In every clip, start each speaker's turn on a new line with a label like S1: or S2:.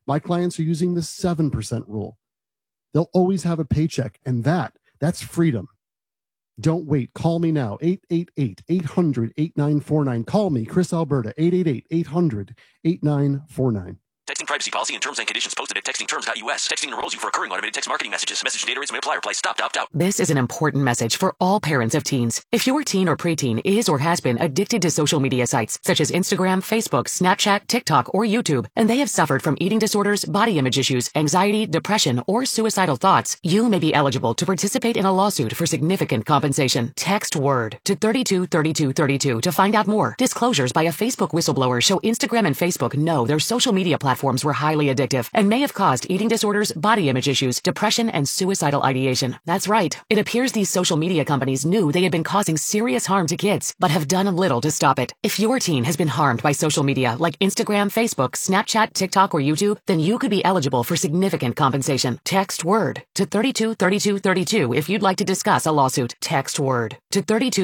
S1: My clients are using the 7% rule. They'll always have a paycheck, and that's freedom. Don't wait. Call me now. 888-800-8949. Call me, Chris Alberta, 888-800-8949.
S2: Texting privacy policy and terms and conditions posted at textingterms.us. Texting enrolls you for recurring automated text marketing messages. Message data rates may apply. Reply stop, opt out.
S3: This is an important message for all parents of teens. If your teen or preteen is or has been addicted to social media sites such as Instagram, Facebook, Snapchat, TikTok, or YouTube, and they have suffered from eating disorders, body image issues, anxiety, depression, or suicidal thoughts, you may be eligible to participate in a lawsuit for significant compensation. Text WORD to 323232 to find out more. Disclosures by a Facebook whistleblower show Instagram and Facebook know their social media platforms were highly addictive and may have caused eating disorders, body image issues, depression, and suicidal ideation. That's right. It appears these social media companies knew they had been causing serious harm to kids, but have done little to stop it. If your teen has been harmed by social media like Instagram, Facebook, Snapchat, TikTok, or YouTube, then you could be eligible for significant compensation. Text WORD to 323232 if you'd like to discuss a lawsuit. Text WORD to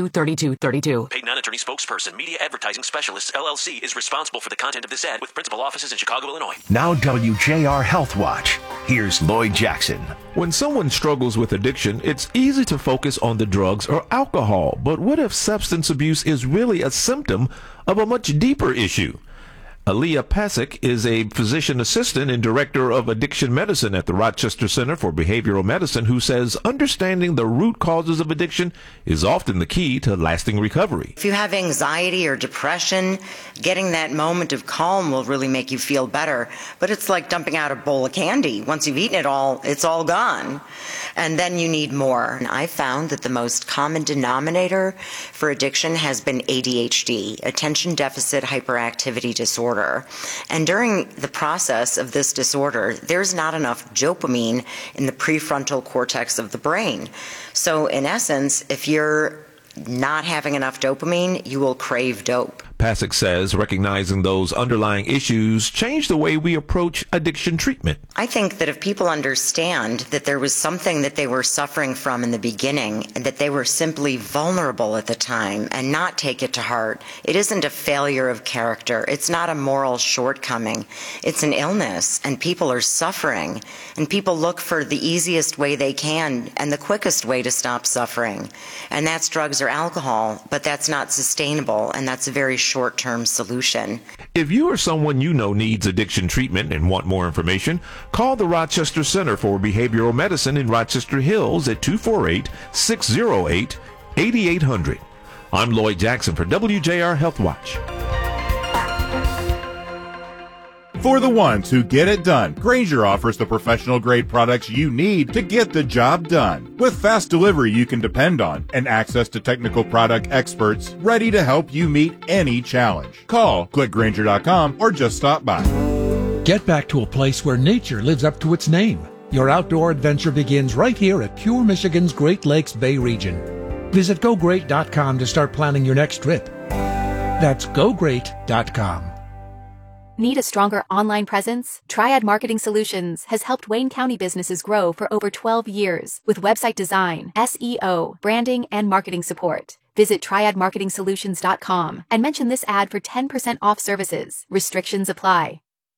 S3: 323232.
S2: Paid non-attorney spokesperson, Media Advertising Specialists, LLC, is responsible for the content of this ad with principal offices in Chicago, Illinois.
S4: Now WJR Health Watch. Here's Lloyd Jackson.
S5: When someone struggles with addiction, it's easy to focus on the drugs or alcohol. But what if substance abuse is really a symptom of a much deeper issue? Aaliyah Pasek is a physician assistant and director of addiction medicine at the Rochester Center for Behavioral Medicine, who says understanding the root causes of addiction is often the key to lasting recovery.
S6: If you have anxiety or depression, getting that moment of calm will really make you feel better. But it's like dumping out a bowl of candy. Once you've eaten it all, it's all gone. And then you need more. And I found that the most common denominator for addiction has been ADHD, attention deficit hyperactivity disorder. And during the process of this disorder, there's not enough dopamine in the prefrontal cortex of the brain. So in essence, if you're not having enough dopamine, you will crave dope.
S5: Pasek says recognizing those underlying issues change the way we approach addiction treatment.
S6: I think that if people understand that there was something that they were suffering from in the beginning and that they were simply vulnerable at the time and not take it to heart, it isn't a failure of character. It's not a moral shortcoming. It's an illness, and people are suffering, and people look for the easiest way they can and the quickest way to stop suffering. And that's drugs or alcohol, but that's not sustainable, and that's a very short-term solution.
S5: If you or someone you know needs addiction treatment and want more information, call the Rochester Center for Behavioral Medicine in Rochester Hills at 248-608-8800. I'm Lloyd Jackson for WJR Health Watch.
S7: For the ones who get it done, Grainger offers the professional-grade products you need to get the job done. With fast delivery you can depend on and access to technical product experts ready to help you meet any challenge. Call, click Grainger.com, or just stop by.
S8: Get back to a place where nature lives up to its name. Your outdoor adventure begins right here at Pure Michigan's Great Lakes Bay region. Visit GoGreat.com to start planning your next trip. That's GoGreat.com.
S9: Need a stronger online presence? Triad Marketing Solutions has helped Wayne County businesses grow for over 12 years with website design, SEO, branding, and marketing support. Visit triadmarketingsolutions.com and mention this ad for 10% off services. Restrictions apply.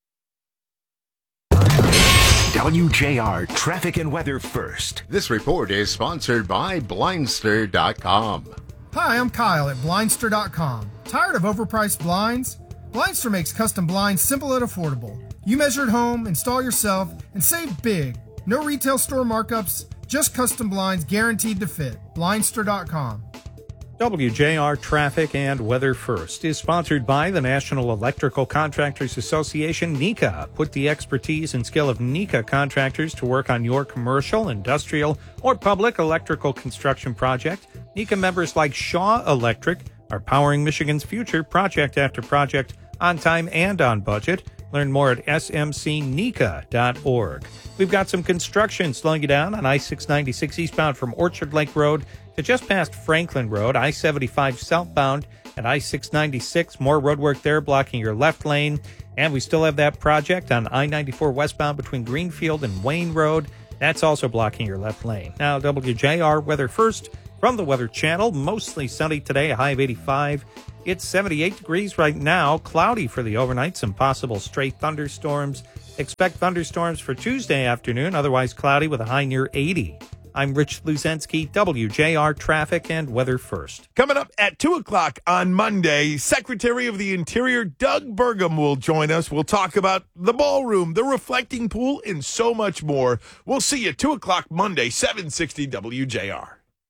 S4: WJR Traffic and Weather First.
S10: This report is sponsored by Blindster.com.
S11: Hi, I'm Kyle at Blindster.com. Tired of overpriced blinds? Blindster makes custom blinds simple and affordable. You measure at home, install yourself, and save big. No retail store markups, just custom blinds guaranteed to fit. Blindster.com.
S12: WJR Traffic and Weather First is sponsored by the National Electrical Contractors Association, NECA. Put the expertise and skill of NECA contractors to work on your commercial, industrial, or public electrical construction project. NECA members like Shaw Electric are powering Michigan's future project after project, on time and on budget. Learn more at smcneca.org. We've got some construction slowing you down on I-696 eastbound from Orchard Lake Road to just past Franklin Road, I-75 southbound at I-696. More road work there blocking your left lane. And we still have that project on I-94 westbound between Greenfield and Wayne Road. That's also blocking your left lane. Now, WJR Weather First from the Weather Channel. Mostly sunny today, a high of 85. It's 78 degrees right now. Cloudy for the overnight. Some possible stray thunderstorms Expect thunderstorms for Tuesday afternoon, otherwise cloudy with a high near 80. I'm Rich Luzensky, WJR Traffic and Weather First.
S5: Coming up at 2 o'clock on Monday, Secretary of the Interior Doug Burgum will join us. We'll talk about the ballroom, the reflecting pool, and so much more. We'll see you 2 o'clock Monday, 760 WJR.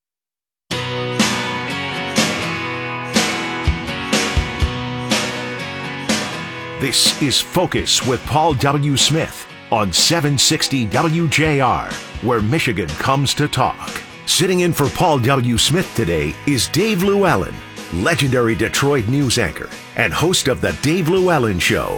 S4: This is Focus with Paul W. Smith on 760 WJR, where Michigan comes to talk. Sitting in for Paul W. Smith today is Dave Llewellyn, legendary Detroit news anchor and host of The Dave Llewellyn Show.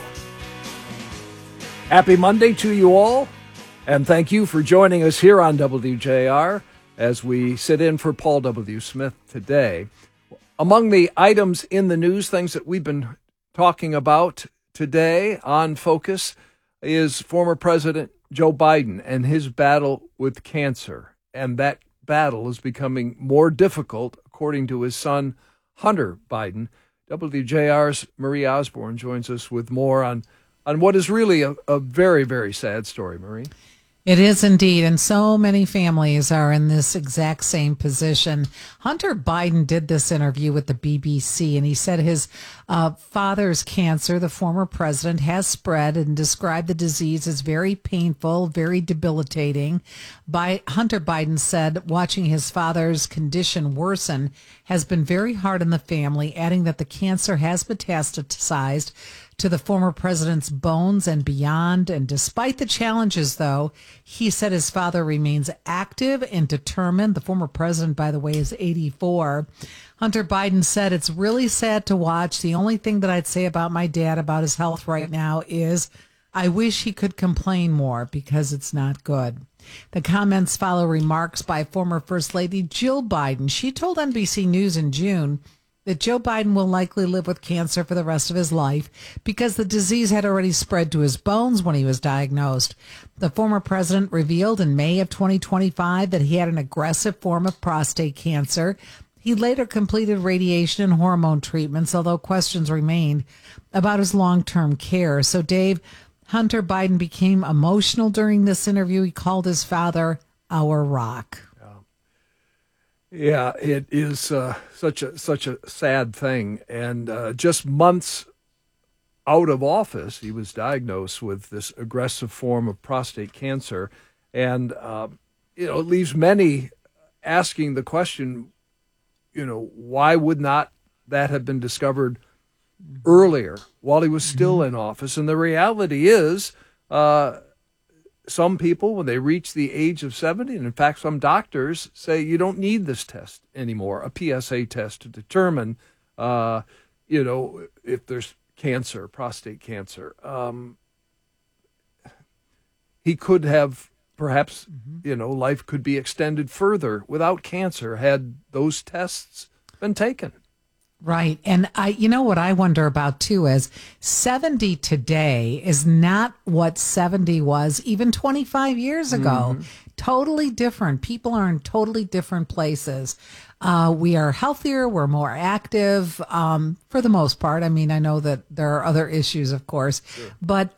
S13: Happy Monday to you all, and thank you for joining us here on WJR as we sit in for Paul W. Smith today. Among the items in the news, things that we've been talking about today on Focus is former President Joe Biden and his battle with cancer. And that battle is becoming more difficult, according to his son, Hunter Biden. WJR's Marie Osborne joins us with more on what is really a very, very sad story, Marie.
S14: It is indeed, and so many families are in this exact same position. Hunter Biden did this interview with the BBC, and he said his father's cancer, the former president, has spread and described the disease as very painful, very debilitating. Hunter Biden said watching his father's condition worsen has been very hard on the family, adding that the cancer has metastasized to the former president's bones and beyond. And despite the challenges, though, he said his father remains active and determined. The former president, by the way, is 84. Hunter Biden said, "It's really sad to watch. The only thing that I'd say about my dad, about his health right now, is I wish he could complain more because it's not good." The comments follow remarks by former First Lady Jill Biden. She told NBC News in June that Joe Biden will likely live with cancer for the rest of his life because the disease had already spread to his bones when he was diagnosed. The former president revealed in May of 2025 that he had an aggressive form of prostate cancer. He later completed radiation and hormone treatments, although questions remained about his long-term care. So, Dave, Hunter Biden became emotional during this interview. He called his father our rock.
S13: Yeah, it is such a sad thing. And just months out of office, he was diagnosed with this aggressive form of prostate cancer. And, it leaves many asking the question, why would not that have been discovered earlier while he was still in office? And the reality is, some people, when they reach the age of 70, and in fact, some doctors say you don't need this test anymore, a PSA test to determine, if there's cancer, prostate cancer. He could have perhaps, life could be extended further without cancer had those tests been taken.
S14: Right. And what I wonder about too is 70 today is not what 70 was even 25 years ago. Mm-hmm. Totally different. People are in totally different places. We are healthier. We're more active, for the most part. I mean, I know that there are other issues, of course, sure. But,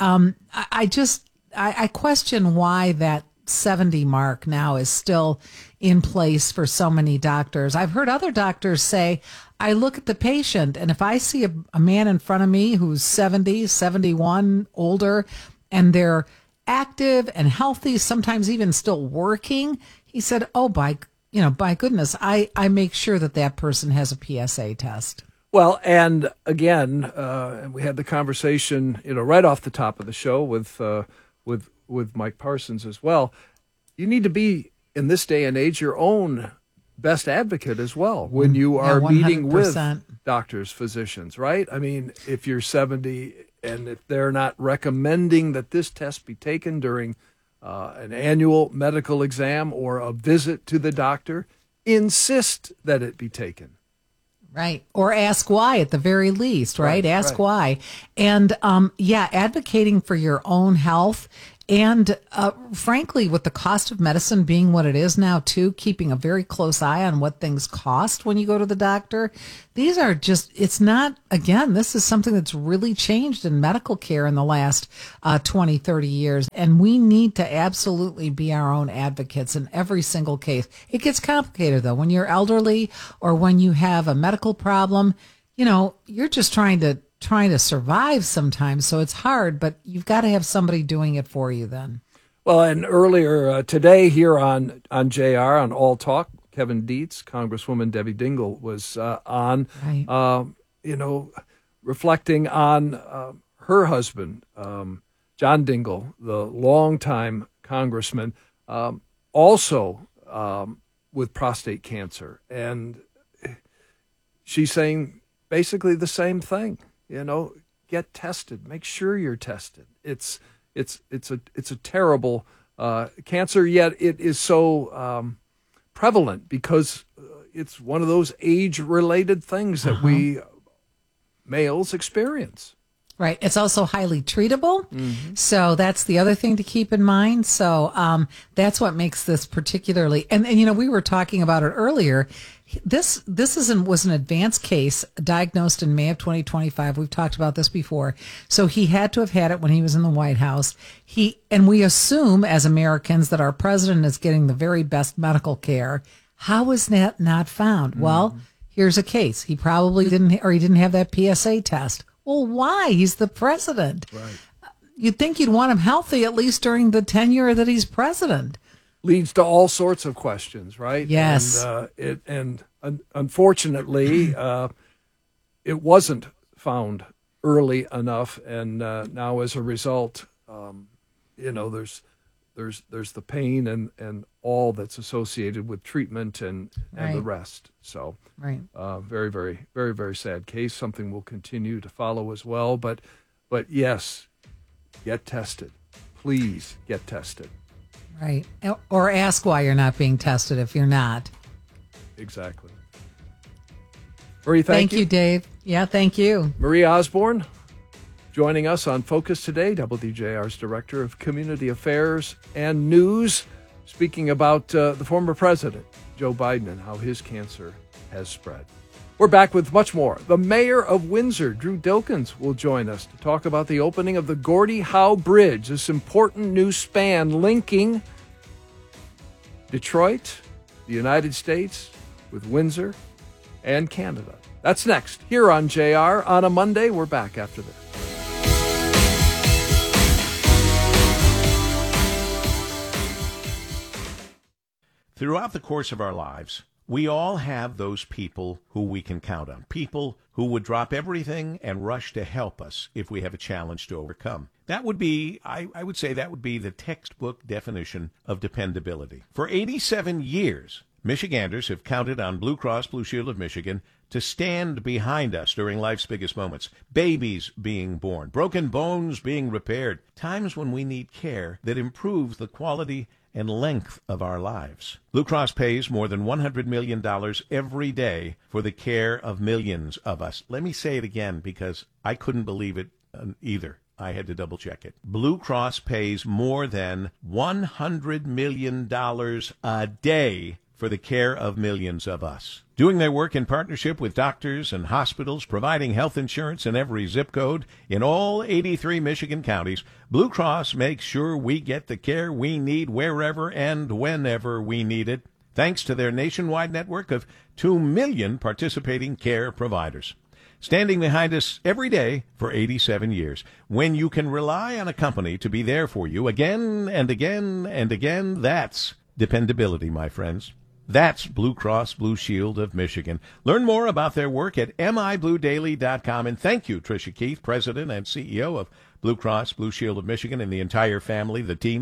S14: I question why that 70 mark now is still in place for so many doctors. I've heard other doctors say, I look at the patient, and if I see a man in front of me who's 70, 71, older, and they're active and healthy, sometimes even still working, he said, by goodness, I make sure that person has a PSA test.
S13: Well, and again, we had the conversation, right off the top of the show with Mike Parsons as well. You need to be, in this day and age, your own best advocate as well when you are meeting with doctors, physicians, right? I mean, if you're 70 and if they're not recommending that this test be taken during an annual medical exam or a visit to the doctor, insist that it be taken.
S14: Right. Or ask why at the very least, right? Ask why. And, advocating for your own health And frankly, with the cost of medicine being what it is now, too, keeping a very close eye on what things cost when you go to the doctor. These are just, it's not, again, this is something that's really changed in medical care in the last 20, 30 years. And we need to absolutely be our own advocates in every single case. It gets complicated, though. When you're elderly or when you have a medical problem, you know, you're just trying to survive sometimes. So it's hard, but you've got to have somebody doing it for you then.
S13: Well, and earlier today here on JR, on All Talk, Kevin Dietz, Congresswoman Debbie Dingell was on, reflecting on her husband, John Dingell, the longtime congressman, also with prostate cancer. And she's saying basically the same thing. You know, get tested. Make sure you're tested. It's a terrible cancer, yet it is so prevalent because it's one of those age-related things that we males experience.
S14: Right. It's also highly treatable. Mm-hmm. So that's the other thing to keep in mind. So that's what makes this particularly, and you know, we were talking about it earlier. This was an advanced case diagnosed in May of 2025. We've talked about this before. So he had to have had it when he was in the White House. And we assume as Americans that our president is getting the very best medical care. How is that not found? Mm-hmm. Well, here's a case. He probably didn't have that PSA test. Well, why? He's the president. Right. You'd think you'd want him healthy at least during the tenure that he's president.
S13: Leads to all sorts of questions, right?
S14: Yes.
S13: And unfortunately, it wasn't found early enough, and now as a result, there's the pain and all that's associated with treatment and the rest. So, very, very, very, very sad case. Something we'll continue to follow as well. But yes, get tested. Please get tested.
S14: Right. Or ask why you're not being tested if you're not.
S13: Exactly. Marie,
S14: thank you, Dave. Yeah, thank you.
S13: Marie Osborne joining us on Focus today, WDJR's Director of Community Affairs and News, speaking about the former president, Joe Biden, and how his cancer has spread. We're back with much more. The mayor of Windsor, Drew Dilkins, will join us to talk about the opening of the Gordie Howe Bridge, this important new span linking Detroit, the United States, with Windsor and Canada. That's next here on JR on a Monday. We're back after this.
S4: Throughout the course of our lives, we all have those people who we can count on, people who would drop everything and rush to help us if we have a challenge to overcome. That would be, I would say that would be the textbook definition of dependability. For 87 years, Michiganders have counted on Blue Cross Blue Shield of Michigan to stand behind us during life's biggest moments. Babies being born, broken bones being repaired, times when we need care that improves the quality and length of our lives. Blue Cross pays more than $100 million every day for the care of millions of us. Let me say it again because I couldn't believe it either. I had to double check it. Blue Cross pays more than $100 million a day for the care of millions of us. Doing their work in partnership with doctors and hospitals, providing health insurance in every zip code in all 83 Michigan counties, Blue Cross makes sure we get the care we need wherever and whenever we need it, thanks to their nationwide network of 2 million participating care providers. Standing behind us every day for 87 years. When you can rely on a company to be there for you again and again and again, that's dependability, my friends. That's Blue Cross Blue Shield of Michigan. Learn more about their work at mibluedaily.com. And thank you, Tricia Keith, President and CEO of Blue Cross Blue Shield of Michigan, and the entire family, the team.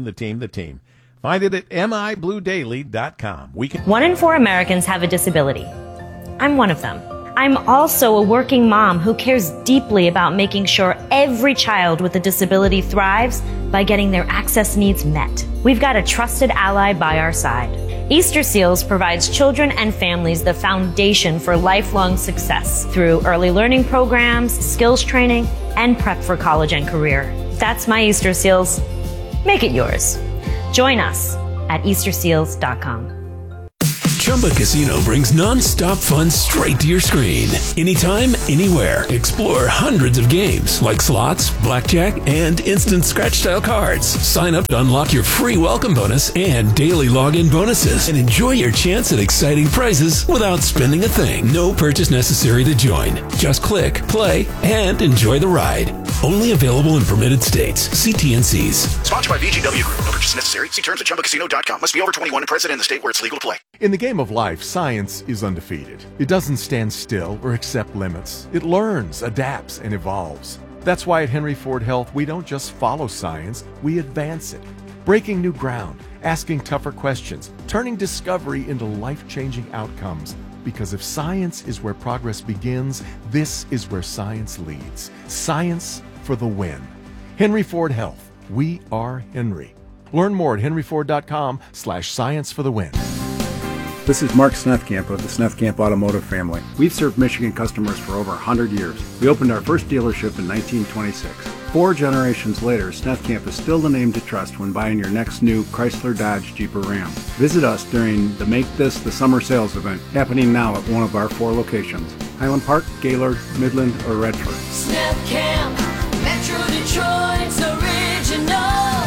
S4: Find it at mibluedaily.com.
S15: 1 in 4 Americans have a disability. I'm one of them. I'm also a working mom who cares deeply about making sure every child with a disability thrives by getting their access needs met. We've got a trusted ally by our side. Easter Seals provides children and families the foundation for lifelong success through early learning programs, skills training, and prep for college and career. That's my Easter Seals. Make it yours. Join us at EasterSeals.com.
S16: Chumba Casino brings non-stop fun straight to your screen. Anytime, anywhere. Explore hundreds of games like slots, blackjack, and instant scratch-style cards. Sign up to unlock your free welcome bonus and daily login bonuses. And enjoy your chance at exciting prizes without spending a thing. No purchase necessary to join. Just click, play, and enjoy the ride. Only available in permitted states. See TNCs.
S17: Sponsored by VGW Group. No purchase necessary. See terms at ChumbaCasino.com. Must be over 21 and present in the state where it's legal to play.
S18: In the game of life, science is undefeated. It doesn't stand still or accept limits. It learns, adapts, and evolves. That's why at Henry Ford Health, we don't just follow science, we advance it. Breaking new ground, asking tougher questions, turning discovery into life-changing outcomes. Because if science is where progress begins, this is where science leads. Science for the win. Henry Ford Health. We are Henry. Learn more at henryford.com/science for the win.
S19: This is Mark Snethkamp of the Snethkamp Automotive family. We've served Michigan customers for over 100 years. We opened our first dealership in 1926. 4 generations later, Snethkamp is still the name to trust when buying your next new Chrysler, Dodge, Jeep, or Ram. Visit us during the Make This the Summer Sales event, happening now at one of our 4 locations: Highland Park, Gaylord, Midland, or Redford.
S20: Snethkamp, Metro Detroit's original.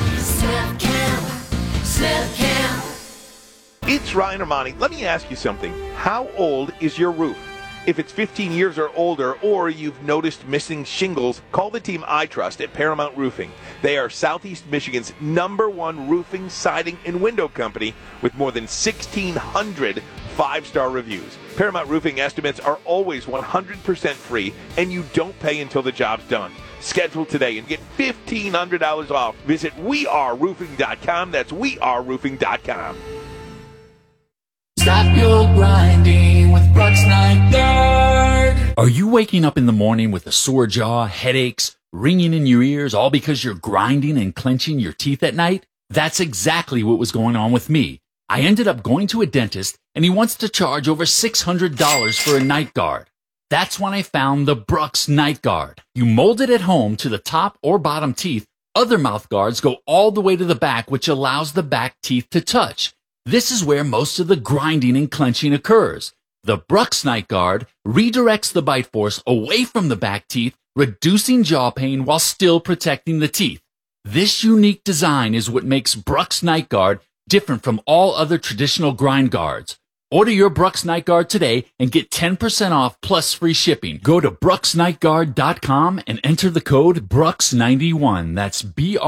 S20: Snethkamp.
S21: It's Ryan Armani. Let me ask you something. How old is your roof? If it's 15 years or older, or you've noticed missing shingles, call the team I trust at Paramount Roofing. They are Southeast Michigan's #1 roofing, siding, and window company with more than 1,600 5-star reviews. Paramount Roofing estimates are always 100% free, and you don't pay until the job's done. Schedule today and get $1,500 off. Visit weareroofing.com. That's weareroofing.com.
S22: Stop your grinding with Brooks Night Guard. Are you waking up in the morning with a sore jaw, headaches, ringing in your ears, all because you're grinding and clenching your teeth at night? That's exactly what was going on with me. I ended up going to a dentist, and he wants to charge over $600 for a night guard. That's when I found the Brooks Night Guard. You mold it at home to the top or bottom teeth. Other mouth guards go all the way to the back, which allows the back teeth to touch. This is where most of the grinding and clenching occurs. The Brooks Night Guard redirects the bite force away from the back teeth, reducing jaw pain while still protecting the teeth. This unique design is what makes Brooks Night Guard different from all other traditional grind guards. Order your Brooks Night Guard today and get 10% off plus free shipping. Go to brooksnightguard.com and enter the code BROOKS91. That's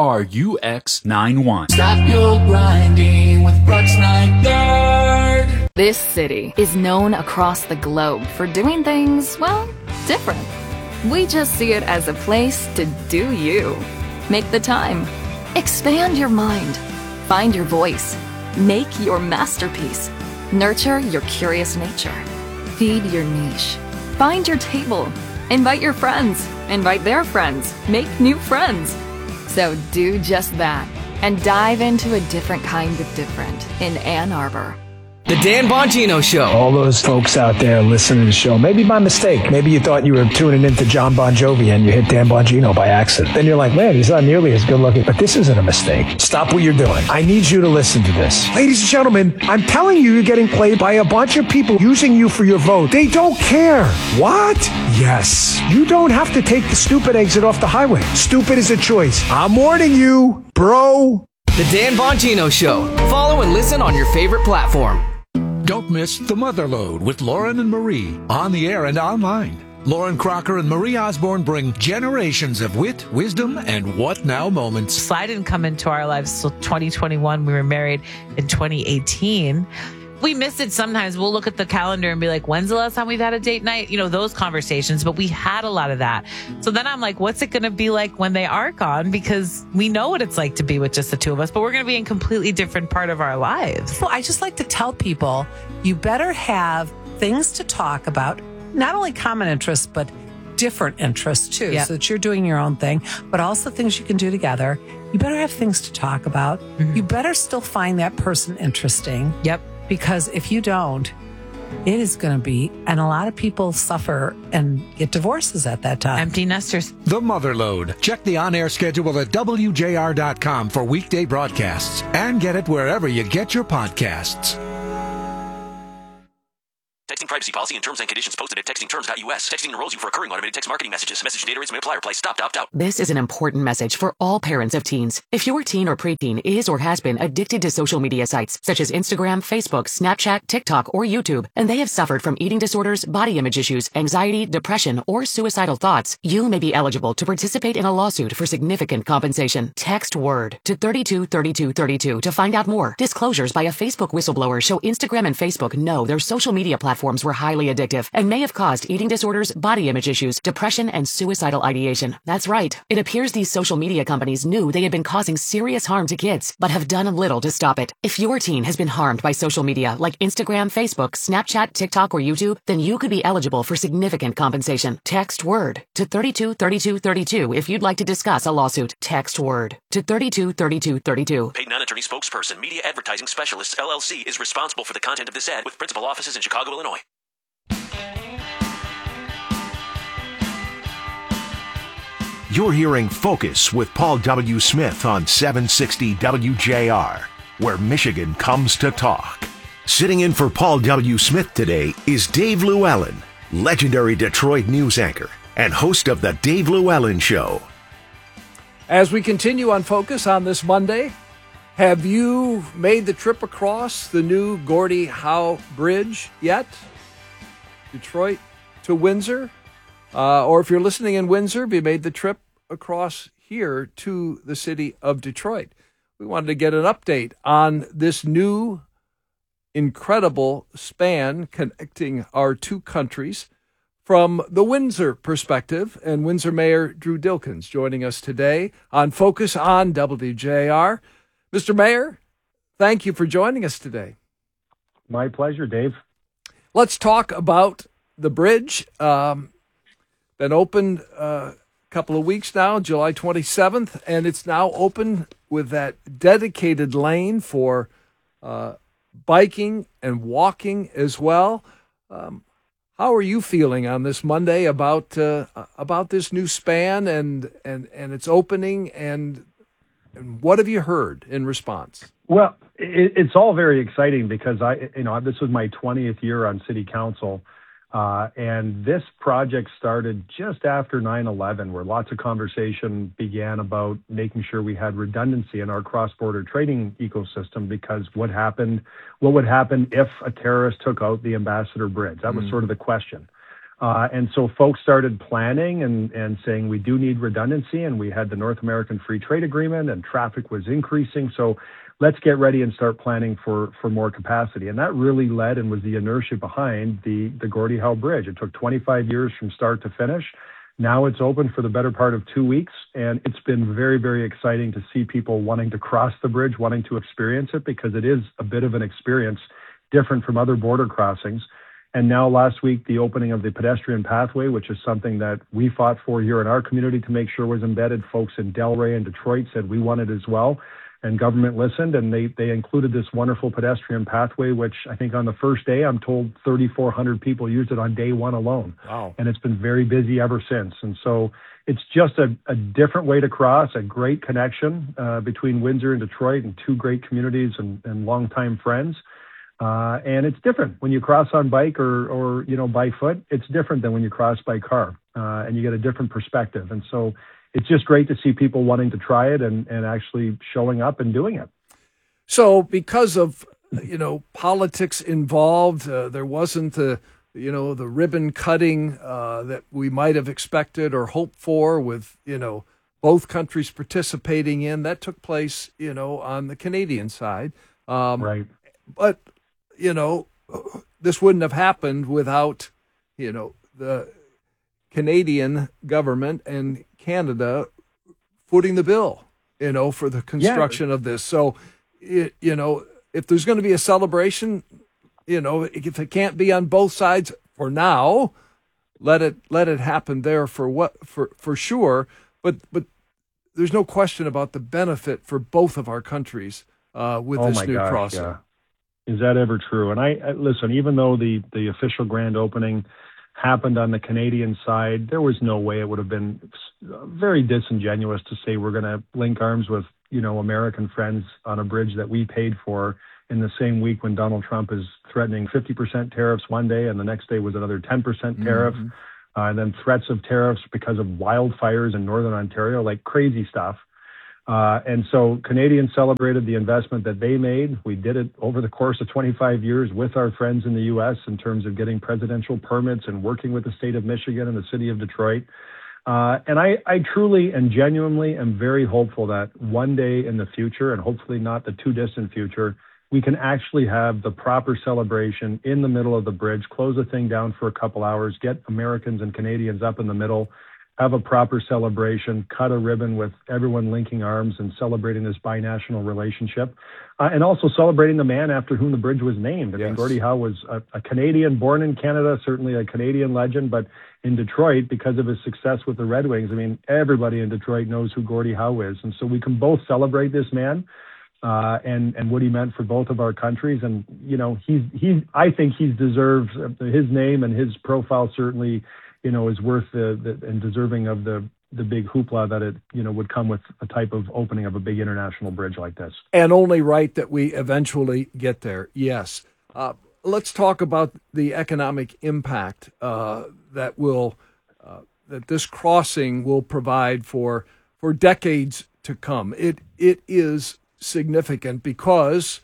S22: BRUX91.
S20: Stop your grinding with Brooks Night Guard.
S23: This city is known across the globe for doing things, well, different. We just see it as a place to do you. Make the time. Expand your mind. Find your voice. Make your masterpiece. Nurture your curious nature. Feed your niche. Find your table. Invite your friends. Invite their friends. Make new friends. So do just that and dive into a different kind of different in Ann Arbor.
S24: The Dan Bongino Show.
S25: All those folks out there listening to the show, maybe by mistake. Maybe you thought you were tuning into John Bon Jovi and you hit Dan Bongino by accident. Then you're like, man, he's not nearly as good looking. But this isn't a mistake. Stop what you're doing. I need you to listen to this. Ladies and gentlemen, I'm telling you, you're getting played by a bunch of people using you for your vote. They don't care. What? Yes. You don't have to take the stupid exit off the highway. Stupid is a choice. I'm warning you, bro.
S24: The Dan Bongino Show. Follow and listen on your favorite platform.
S8: Don't miss The Motherlode with Lauren and Marie, on the air and online. Lauren Crocker and Marie Osborne bring generations of wit, wisdom, and what now moments.
S26: Sly didn't come into our lives till 2021. We were married in 2018. We miss it sometimes. We'll look at the calendar and be like, when's the last time we've had a date night? You know, those conversations, but we had a lot of that. So then I'm like, what's it going to be like when they are gone? Because we know what it's like to be with just the two of us, but we're going to be in a completely different part of our lives.
S27: Well, I just like to tell people, you better have things to talk about, not only common interests, but different interests too, so that you're doing your own thing, but also things you can do together. You better have things to talk about. Mm-hmm. You better still find that person interesting.
S26: Yep.
S27: Because if you don't, it is going to be, and a lot of people suffer and get divorces at that time.
S26: Empty nesters.
S8: The Motherload. Check the on-air schedule at WJR.com for weekday broadcasts and get it wherever you get your podcasts.
S1: Texting privacy policy and terms and conditions posted at textingterms.us. Texting enrolls you for recurring automated text marketing messages. Message data rates may apply. Reply stop to opt out.
S2: This is an important message for all parents of teens. If your teen or preteen is or has been addicted to social media sites such as Instagram, Facebook, Snapchat, TikTok, or YouTube, and they have suffered from eating disorders, body image issues, anxiety, depression, or suicidal thoughts, you may be eligible to participate in a lawsuit for significant compensation. Text WORD to 323232 to find out more. Disclosures by a Facebook whistleblower show Instagram and Facebook know their social media platforms were highly addictive and may have caused eating disorders, body image issues, depression, and suicidal ideation. That's right. It appears these social media companies knew they had been causing serious harm to kids, but have done little to stop it. If your teen has been harmed by social media like Instagram, Facebook, Snapchat, TikTok, or YouTube, then you could be eligible for significant compensation. Text WORD to 323232 if you'd like to discuss a lawsuit. Text WORD to 323232.
S1: Paid non-attorney spokesperson, Media Advertising Specialists, LLC, is responsible for the content of this ad with principal offices in Chicago, Illinois.
S4: You're hearing Focus with Paul W. Smith on 760 WJR, where Michigan comes to talk. Sitting in for Paul W. Smith today is Dave Llewellyn, legendary Detroit news anchor and host of The Dave Llewellyn Show.
S13: As we continue on Focus on this Monday, have you made the trip across the new Gordie Howe Bridge yet? Detroit to Windsor? Or if you're listening in Windsor, have you made the trip across here to the city of Detroit? We wanted to get an update on this new incredible span connecting our two countries from the Windsor perspective. And Windsor Mayor Drew Dilkens joining us today on Focus on WJR. Mr. Mayor, thank you for joining us today.
S3: My pleasure, Dave.
S13: Let's talk about the bridge. Been opened a couple of weeks now, July 27th, and it's now open with that dedicated lane for biking and walking as well. How are you feeling on this Monday about this new span and its opening, and what have you heard in response?
S3: Well, it's all very exciting because this was my 20th year on City Council. And this project started just after 9/11, where lots of conversation began about making sure we had redundancy in our cross-border trading ecosystem, because what would happen if a terrorist took out the Ambassador Bridge? That was sort of the question. And so folks started planning and saying we do need redundancy, and we had the North American Free Trade Agreement and traffic was increasing. So let's get ready and start planning for more capacity. And that really led and was the inertia behind the Gordie Howe Bridge. It took 25 years from start to finish. Now it's open for the better part of 2 weeks, and it's been very, very exciting to see people wanting to cross the bridge, wanting to experience it, because it is a bit of an experience different from other border crossings. And now last week, the opening of the pedestrian pathway, which is something that we fought for here in our community to make sure was embedded. Folks in Delray and Detroit said we want it as well. And government listened, and they included this wonderful pedestrian pathway, which I think on the first day, I'm told 3,400 people used it on day one alone.
S13: Wow.
S3: And it's been very busy ever since. And so it's just a different way to cross, a great connection between Windsor and Detroit, and two great communities and longtime friends. And it's different when you cross on bike or by foot. It's different than when you cross by car, and you get a different perspective. And so it's just great to see people wanting to try it and actually showing up and doing it.
S13: So because of, politics involved, there wasn't the ribbon cutting that we might have expected or hoped for with, both countries participating in. That took place, on the Canadian side.
S3: Right.
S13: But, this wouldn't have happened without, the Canadian government and Canada footing the bill, for the construction of this. So, if there's going to be a celebration, if it can't be on both sides for now, let it happen there for sure. But there's no question about the benefit for both of our countries with this new crossing.
S3: Is that ever true? And I listen, even though the official grand opening happened on the Canadian side, there was no way it would have been very disingenuous to say we're going to link arms with, American friends on a bridge that we paid for in the same week when Donald Trump is threatening 50% tariffs one day and the next day was another 10% tariff. And then threats of tariffs because of wildfires in Northern Ontario, like crazy stuff. And so Canadians celebrated the investment that they made. We did it over the course of 25 years with our friends in the U.S. in terms of getting presidential permits and working with the state of Michigan and the city of Detroit. And I truly and genuinely am very hopeful that one day in the future, and hopefully not the too distant future, we can actually have the proper celebration in the middle of the bridge, close the thing down for a couple hours, get Americans and Canadians up in the middle, have a proper celebration, cut a ribbon with everyone linking arms and celebrating this binational relationship, and also celebrating the man after whom the bridge was named. I mean, Gordie Howe was a Canadian born in Canada, certainly a Canadian legend, but in Detroit, because of his success with the Red Wings, I mean, everybody in Detroit knows who Gordie Howe is. And so we can both celebrate this man and what he meant for both of our countries. And, I think he's deserved his name and his profile certainly, is worth and deserving of the big hoopla that it, would come with a type of opening of a big international bridge like this.
S13: And only right that we eventually get there. Yes. Let's talk about the economic impact that this crossing will provide for decades to come. It is significant because,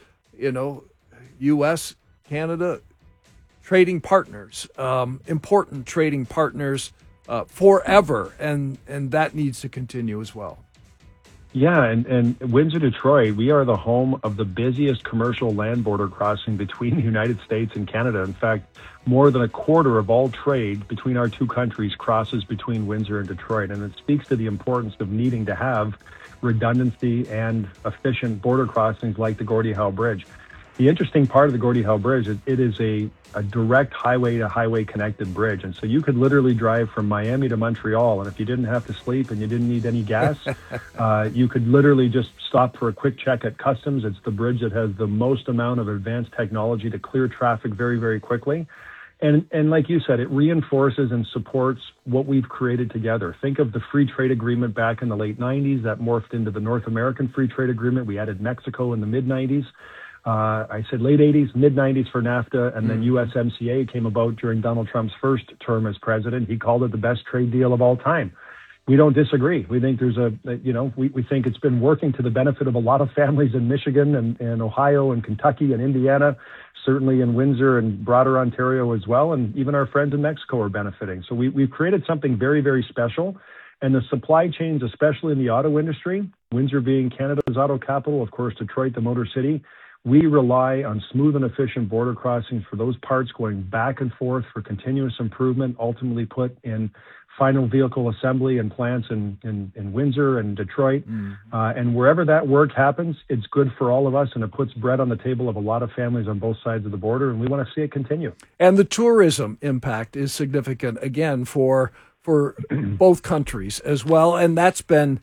S13: U.S., Canada, trading partners, important trading partners forever, and that needs to continue as well.
S3: Yeah, and Windsor, Detroit, we are the home of the busiest commercial land border crossing between the United States and Canada. In fact, more than a quarter of all trade between our two countries crosses between Windsor and Detroit, and it speaks to the importance of needing to have redundancy and efficient border crossings like the Gordie Howe Bridge. The interesting part of the Gordie Howe Bridge is it is a direct highway-to-highway connected bridge. And so you could literally drive from Miami to Montreal, and if you didn't have to sleep and you didn't need any gas, you could literally just stop for a quick check at customs. It's the bridge that has the most amount of advanced technology to clear traffic very, very quickly. And like you said, it reinforces and supports what we've created together. Think of the free trade agreement back in the late 90s that morphed into the North American Free Trade Agreement. We added Mexico in the mid-90s. I said late 80s, mid-90s for NAFTA, and then USMCA came about during Donald Trump's first term as president. He called it the best trade deal of all time. We don't disagree. We think there's we think it's been working to the benefit of a lot of families in Michigan and Ohio and Kentucky and Indiana, certainly in Windsor and broader Ontario as well, and even our friends in Mexico are benefiting. So we've created something very, very special. And the supply chains, especially in the auto industry, Windsor being Canada's auto capital, of course, Detroit, the Motor City, we rely on smooth and efficient border crossings for those parts going back and forth for continuous improvement, ultimately put in final vehicle assembly and plants in Windsor and Detroit. And wherever that work happens, it's good for all of us, and it puts bread on the table of a lot of families on both sides of the border, and we want to see it continue.
S13: And the tourism impact is significant, again, for both countries as well, and that's been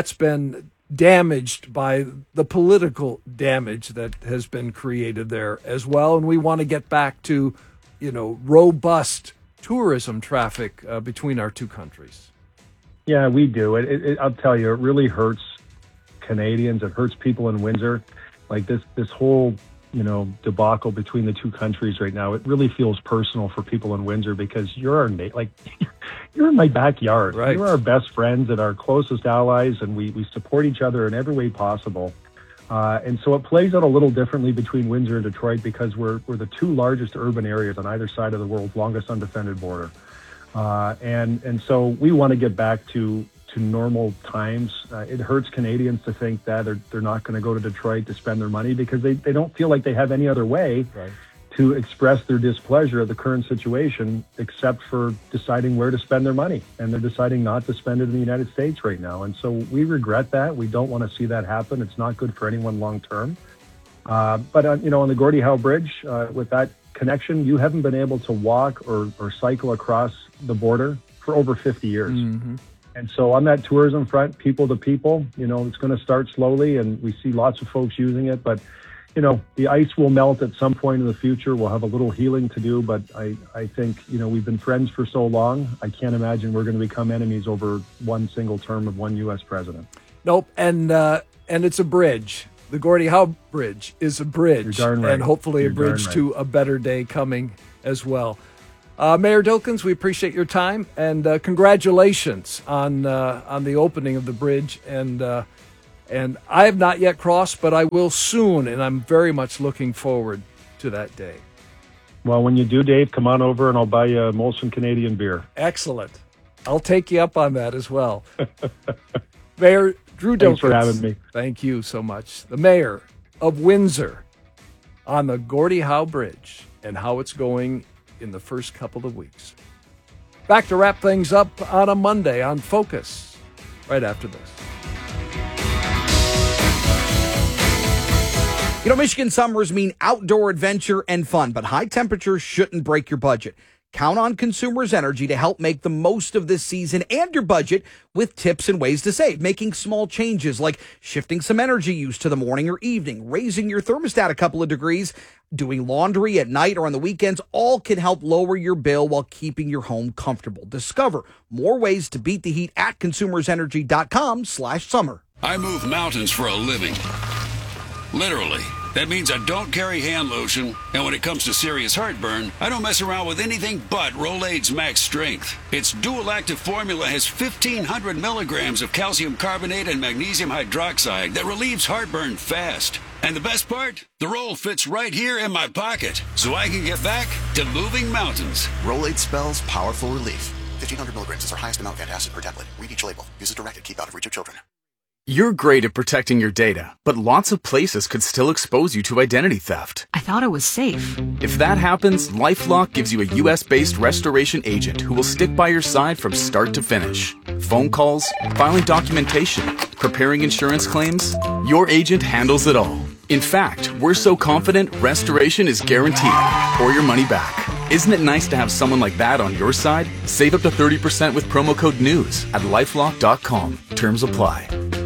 S13: damaged by the political damage that has been created there as well. And we want to get back to, robust tourism traffic between our two countries.
S3: Yeah, we do. I'll tell you, it really hurts Canadians. It hurts people in Windsor. Like this whole, debacle between the two countries right now, it really feels personal for people in Windsor because you're in my backyard. Right. You're our best friends and our closest allies, and we support each other in every way possible. And so it plays out a little differently between Windsor and Detroit because we're the two largest urban areas on either side of the world's longest undefended border. And so we want to get back to normal times. It hurts Canadians to think that they're not going to go to Detroit to spend their money because they don't feel like they have any other way to express their displeasure of the current situation except for deciding where to spend their money. And they're deciding not to spend it in the United States right now. And so we regret that. We don't want to see that happen. It's not good for anyone long term. But on the Gordie Howe Bridge, with that connection, you haven't been able to walk or cycle across the border for over 50 years. Mm-hmm. And so on that tourism front, people to people, it's going to start slowly, and we see lots of folks using it. But, the ice will melt at some point in the future. We'll have a little healing to do, but I think, we've been friends for so long. I can't imagine we're going to become enemies over one single term of one U.S. president.
S13: Nope. And it's a bridge. The Gordie Howe Bridge is a bridge.
S3: You're darn right.
S13: And hopefully a bridge to a better day coming as well. Mayor Dilkens, we appreciate your time, and congratulations on the opening of the bridge. And I have not yet crossed, but I will soon, and I'm very much looking forward to that day.
S3: Well, when you do, Dave, come on over and I'll buy you a Molson Canadian beer.
S13: Excellent. I'll take you up on that as well. Mayor Drew Dilkens.
S3: Thanks for having me.
S13: Thank you so much. The mayor of Windsor on the Gordie Howe Bridge and how it's going in the first couple of weeks. Back to wrap things up on a Monday on Focus right after this.
S5: Michigan summers mean outdoor adventure and fun, but high temperatures shouldn't break your budget. Count on Consumers Energy to help make the most of this season and your budget with tips and ways to save. Making small changes like shifting some energy use to the morning or evening, raising your thermostat a couple of degrees, doing laundry at night or on the weekends, all can help lower your bill while keeping your home comfortable. Discover more ways to beat the heat at consumersenergy.com/summer.
S6: I move mountains for a living. Literally. That means I don't carry hand lotion, and when it comes to serious heartburn, I don't mess around with anything but Rolaids Max Strength. Its dual active formula has 1,500 milligrams of calcium carbonate and magnesium hydroxide that relieves heartburn fast. And the best part? The roll fits right here in my pocket, so I can get back to moving mountains.
S17: Rolaids spells powerful relief. 1,500 milligrams is our highest amount of antacid per tablet. Read each label. Use as directed. Keep out of reach of children.
S7: You're great at protecting your data, but lots of places could still expose you to identity theft.
S9: I thought it was safe.
S7: If that happens, LifeLock gives you a U.S.-based restoration agent who will stick by your side from start to finish. Phone calls, filing documentation, preparing insurance claims, your agent handles it all. In fact, we're so confident restoration is guaranteed or your money back. Isn't it nice to have someone like that on your side? Save up to 30% with promo code NEWS at LifeLock.com. Terms apply.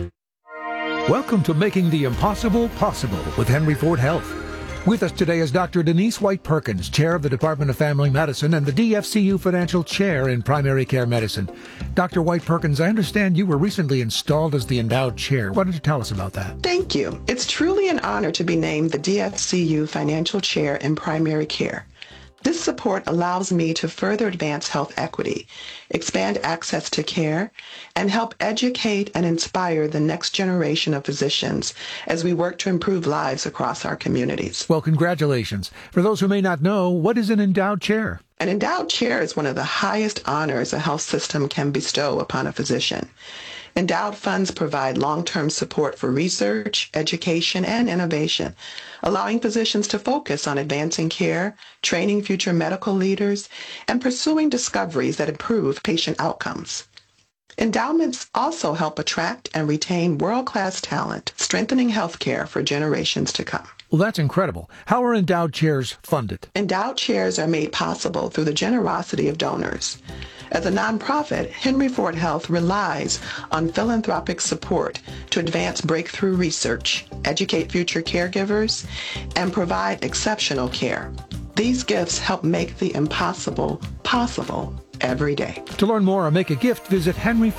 S8: Welcome to Making the Impossible Possible with Henry Ford Health. With us today is Dr. Denise White Perkins, Chair of the Department of Family Medicine and the DFCU Financial Chair in Primary Care Medicine. Dr. White Perkins, I understand you were recently installed as the endowed chair. Why don't you tell us about that?
S10: Thank you. It's truly an honor to be named the DFCU Financial Chair in Primary Care. This support allows me to further advance health equity, expand access to care, and help educate and inspire the next generation of physicians as we work to improve lives across our communities.
S8: Well, congratulations. For those who may not know, what is an endowed chair?
S10: An endowed chair is one of the highest honors a health system can bestow upon a physician. Endowed funds provide long-term support for research, education, and innovation, allowing physicians to focus on advancing care, training future medical leaders, and pursuing discoveries that improve patient outcomes. Endowments also help attract and retain world-class talent, strengthening healthcare for generations to come.
S8: Well, that's incredible. How are endowed chairs funded?
S10: Endowed chairs are made possible through the generosity of donors. As a nonprofit, Henry Ford Health relies on philanthropic support to advance breakthrough research, educate future caregivers, and provide exceptional care. These gifts help make the impossible possible every day.
S8: To learn more or make a gift, visit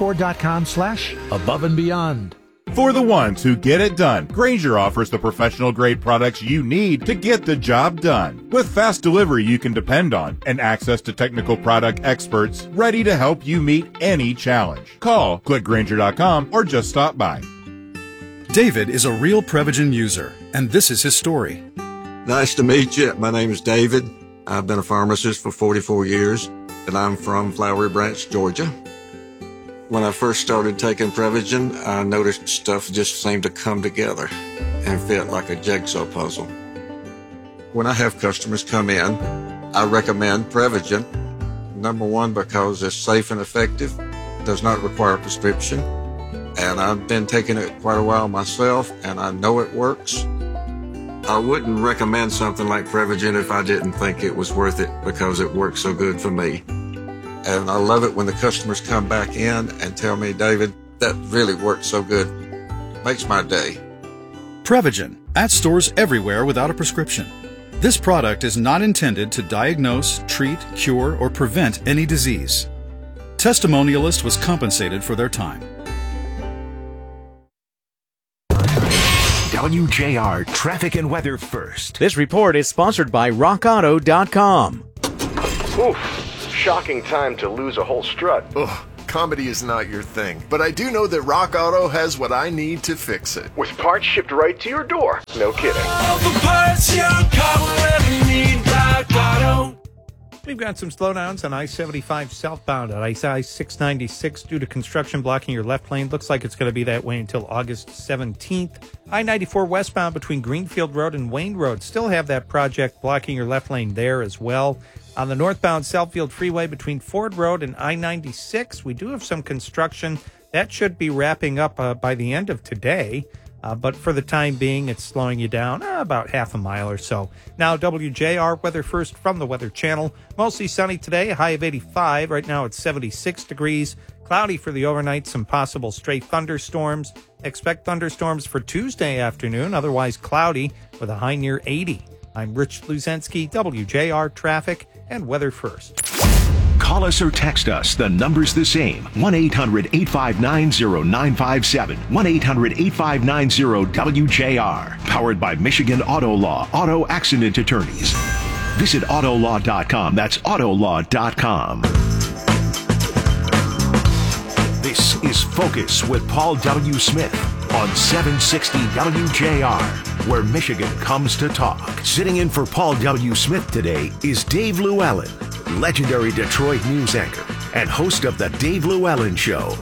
S8: henryford.com/above-and-beyond.
S11: For the ones who get it done, Grainger offers the professional-grade products you need to get the job done. With fast delivery you can depend on and access to technical product experts ready to help you meet any challenge. Call, click Grainger.com, or just stop by.
S12: David is a real Prevagen user, and this is his story.
S28: Nice to meet you. My name is David. I've been a pharmacist for 44 years, and I'm from Flowery Branch, Georgia. When I first started taking Prevagen, I noticed stuff just seemed to come together and fit like a jigsaw puzzle. When I have customers come in, I recommend Prevagen. Number one, because it's safe and effective, does not require a prescription, and I've been taking it quite a while myself, and I know it works. I wouldn't recommend something like Prevagen if I didn't think it was worth it because it works so good for me. And I love it when the customers come back in and tell me, David, that really worked so good. Makes my day.
S12: Prevagen, at stores everywhere without a prescription. This product is not intended to diagnose, treat, cure, or prevent any disease. Testimonialist was compensated for their time.
S4: WJR Traffic and Weather First.
S9: This report is sponsored by RockAuto.com.
S14: Oof, shocking time to lose a whole strut.
S15: Ugh, comedy is not your thing. But I do know that Rock Auto has what I need to fix it.
S14: With parts shipped right to your door. No kidding.
S20: All the parts your car will ever need, Rock Auto.
S16: We've got some slowdowns on I-75 southbound at I-696 due to construction blocking your left lane. Looks like it's going to be that way until August 17th. I-94 westbound between Greenfield Road and Wayne Road. Still have that project blocking your left lane there as well. On the northbound Southfield Freeway between Ford Road and I-96, we do have some construction. That should be wrapping up by the end of today. But for the time being, it's slowing you down about half a mile or so. Now, WJR Weather First from the Weather Channel. Mostly sunny today, a high of 85. Right now it's 76 degrees. Cloudy for the overnight, some possible stray thunderstorms. Expect thunderstorms for Tuesday afternoon, otherwise cloudy with a high near 80. I'm Rich Luzensky, WJR Traffic and Weather First.
S4: Call us or text us. The number's the same. 1-800-859-0957. 1-800-859-WJR. Powered by Michigan Auto Law. Auto Accident Attorneys. Visit Autolaw.com. That's Autolaw.com. This is Focus with Paul W. Smith on 760 WJR, where Michigan comes to talk. Sitting in for Paul W. Smith today is Dave Llewellyn, legendary Detroit news anchor and host of The Dave Llewellyn Show.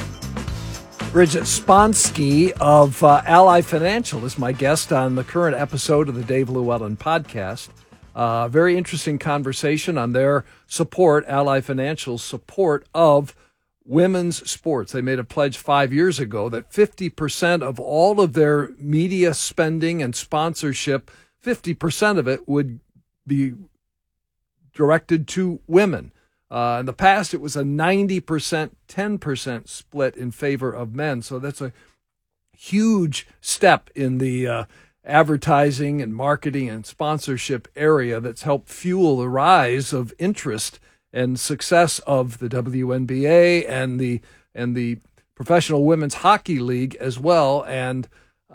S13: Bridget Sponsky of Ally Financial is my guest on the current episode of the Dave Llewellyn podcast. Very interesting conversation on their support, Ally Financial's support of women's sports. They made a pledge 5 years ago that 50% of all of their media spending and sponsorship, 50% of it would be directed to women. In the past, it was a 90%, 10% split in favor of men. So that's a huge step in the advertising and marketing and sponsorship area that's helped fuel the rise of interest and success of the WNBA and the Professional Women's Hockey League as well. And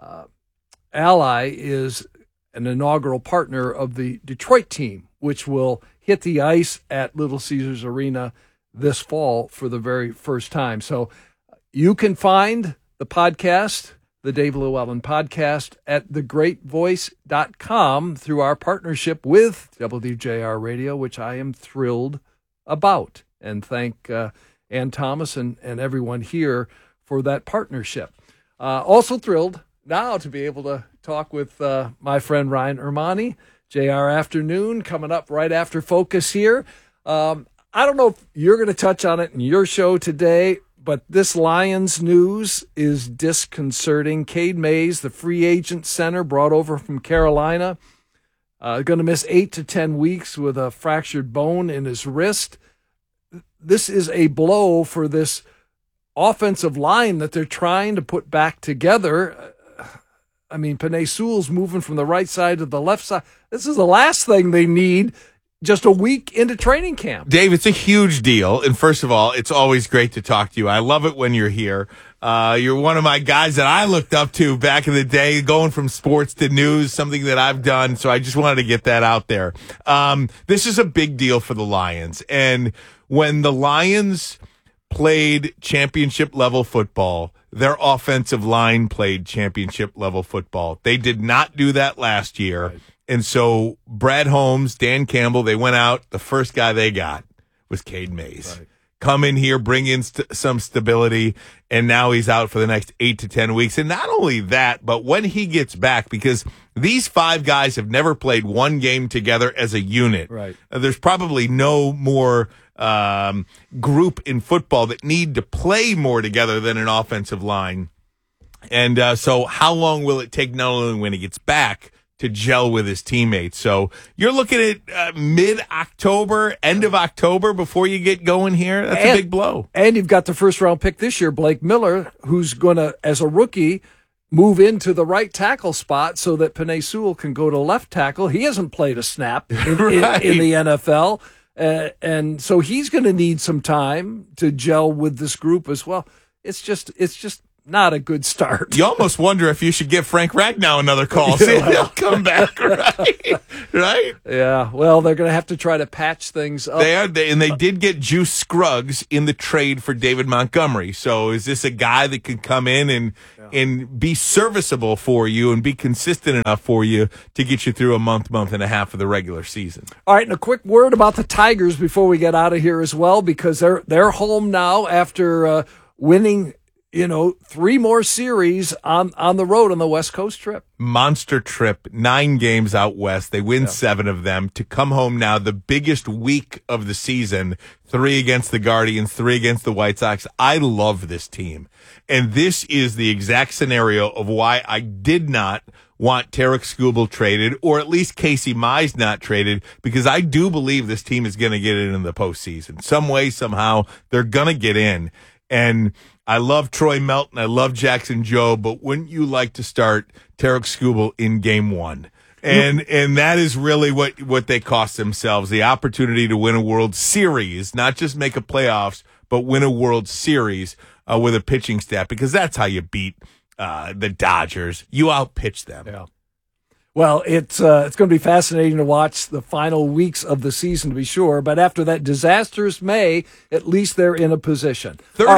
S13: Ally is an inaugural partner of the Detroit team, which will hit the ice at Little Caesars Arena this fall for the very first time. So you can find the podcast, the Dave Llewellyn podcast, at thegreatvoice.com through our partnership with WJR Radio, which I am thrilled about. And thank Ann Thomas and everyone here for that partnership. Also thrilled now to be able to talk with my friend Ryan Ermani. JR Afternoon coming up right after Focus here. I don't know if you're going to touch on it in your show today, but this Lions news is disconcerting. Cade Mays, the free agent center brought over from Carolina, going to miss 8 to 10 weeks with a fractured bone in his wrist. This is a blow for this offensive line that they're trying to put back together. I mean, Penei Sewell's moving from the right side to the left side. This is the last thing they need just a week into training camp.
S18: Dave, it's a huge deal. And first of all, it's always great to talk to you. I love it when you're here. You're one of my guys that I looked up to back in the day, going from sports to news, something that I've done. So I just wanted to get that out there. This is a big deal for the Lions. And when the Lions played championship level football, their offensive line played championship level football. They did not do that last year. Right. And so Brad Holmes, Dan Campbell, they went out. The first guy they got was Cade Mays. Right. Come in here, bring in some stability, and now he's out for the next 8 to 10 weeks. And not only that, but when he gets back, because these 5 guys have never played one game together as a unit.
S13: Right.
S18: There's probably no more group in football that need to play more together than an offensive line. And so how long will it take, not only when he gets back, to gel with his teammates? So you're looking at mid-October, end of October before you get going here. That's a big blow.
S13: And you've got the first-round pick this year, Blake Miller, who's going to, as a rookie, move into the right tackle spot so that Penei Sewell can go to left tackle. He hasn't played a snap in the NFL. And so he's going to need some time to gel with this group as well. It's just not a good start.
S18: You almost wonder if you should give Frank Ragnow another call. See if he'll come back, right? Right?
S13: Yeah. Well, they're going to have to try to patch things up.
S18: And they did get Juice Scruggs in the trade for David Montgomery. So is this a guy that could come in and be serviceable for you and be consistent enough for you to get you through a month and a half of the regular season?
S13: All right, and a quick word about the Tigers before we get out of here as well, because they're home now after winning 3 more series on the road on the West Coast trip.
S18: Monster trip, 9 games out west. They win 7 of them to come home now, the biggest week of the season, 3 against the Guardians, 3 against the White Sox. I love this team. And this is the exact scenario of why I did not want Tarek Skubal traded, or at least Casey Mize not traded, because I do believe this team is going to get in the postseason. Some way, somehow, they're going to get in. And I love Troy Melton. I love Jackson Joe, but wouldn't you like to start Tarek Skubal in game 1? And that is really what they cost themselves, the opportunity to win a World Series, not just make a playoffs, but win a World Series with a pitching staff, because that's how you beat the Dodgers. You outpitch them.
S13: Yeah. Well, it's going to be fascinating to watch the final weeks of the season, to be sure. But after that disastrous May, at least they're in a position.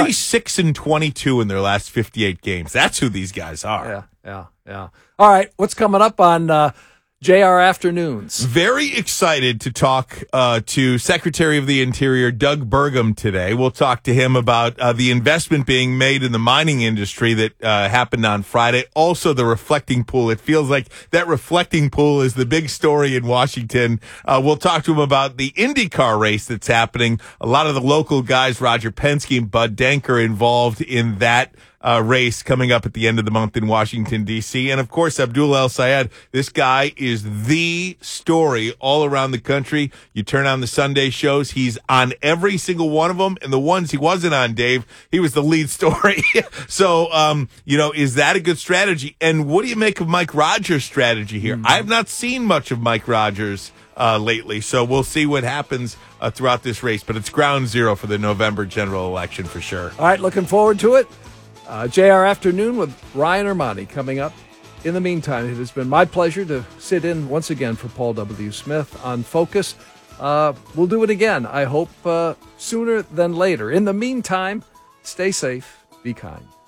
S18: 36-22 in their last 58 games. That's who these guys are.
S13: Yeah. All right, what's coming up on JR Afternoons?
S18: Very excited to talk to Secretary of the Interior Doug Burgum today. We'll talk to him about the investment being made in the mining industry that happened on Friday. Also, the reflecting pool. It feels like that reflecting pool is the big story in Washington. We'll talk to him about the IndyCar race that's happening. A lot of the local guys, Roger Penske and Bud Denker, involved in that race coming up at the end of the month in Washington, D.C. And, of course, Abdul El Sayed. This guy is the story all around the country. You turn on the Sunday shows, he's on every single one of them. And the ones he wasn't on, Dave, he was the lead story. So, is that a good strategy? And what do you make of Mike Rogers' strategy here? I have not seen much of Mike Rogers lately. So we'll see what happens throughout this race. But it's ground zero for the November general election for sure.
S13: All right, looking forward to it. JR Afternoon with Ryan Armani coming up. In the meantime, it has been my pleasure to sit in once again for Paul W. Smith on Focus. We'll do it again, I hope, sooner than later. In the meantime, stay safe, be kind.